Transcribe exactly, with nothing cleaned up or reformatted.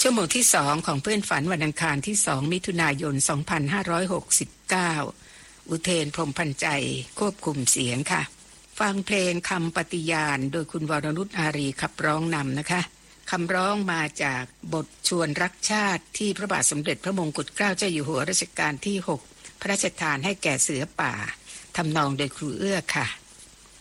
ชั่วโมงที่สองของเพื่อนฝันวันอังคารที่สองมิถุนายนสองพันห้าร้อยหกสิบเก้าอุเทนพรหมพันใจควบคุมเสียงค่ะฟังเพลงคำปฏิญาณโดยคุณวรนุชอารีขับร้องนำนะคะคำร้องมาจากบทชวนรักชาติที่พระบาทสมเด็จพระมงกุฎเกล้าเจ้าอยู่หัวรัชกาลที่หกพระราชทานให้แก่เสือป่าทำนองโดยครูเอื้อค่ะ